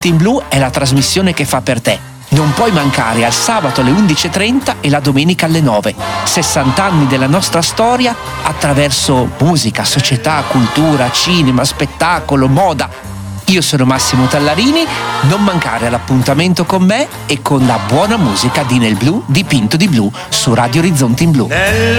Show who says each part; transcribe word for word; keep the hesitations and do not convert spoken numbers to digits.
Speaker 1: in Blu è la trasmissione che fa per te. Non puoi mancare al sabato alle undici e trenta e la domenica alle nove. sessanta anni della nostra storia attraverso musica, società, cultura, cinema, spettacolo, moda. Io sono Massimo Tallarini, non mancare all'appuntamento con me e con la buona musica di Nel Blu dipinto di blu su Radio Orizzonte in Blu.
Speaker 2: Nel